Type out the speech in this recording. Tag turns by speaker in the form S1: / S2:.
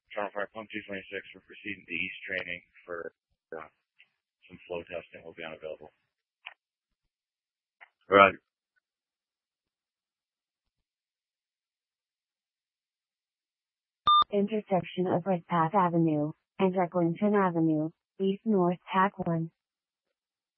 S1: Charter Fire Pump 226, we're proceeding to East training for some flow testing will be unavailable. Roger.
S2: Intersection of Redpath Avenue and Eglington Avenue, East North TAC 1.